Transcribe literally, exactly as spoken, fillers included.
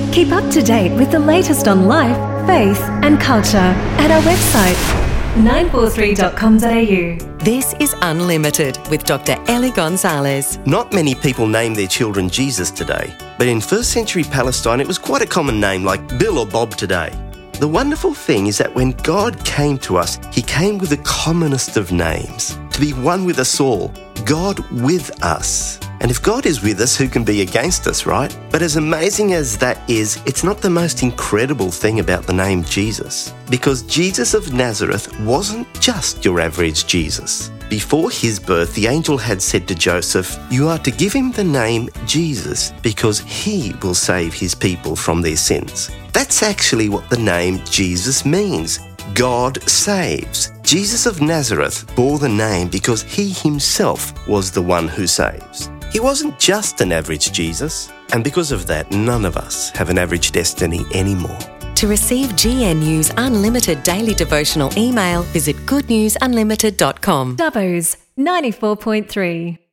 Keep up to date with the latest on life, faith and culture at our website, nine four three dot com dot a u. This is Unlimited with Doctor Ellie Gonzalez. Not many people name their children Jesus today, but in first century Palestine it was quite a common name like Bill or Bob today. The wonderful thing is that when God came to us, He came with the commonest of names, to be one with us all, God with us. And if God is with us, who can be against us, right? But as amazing as that is, it's not the most incredible thing about the name Jesus. Because Jesus of Nazareth wasn't just your average Jesus. Before his birth, the angel had said to Joseph, "You are to give him the name Jesus because he will save his people from their sins." That's actually what the name Jesus means. God saves. Jesus of Nazareth bore the name because he himself was the one who saves. He wasn't just an average Jesus, and because of that, none of us have an average destiny anymore. To receive G N U's unlimited daily devotional email, visit good news unlimited dot com. Dubbo's ninety-four point three.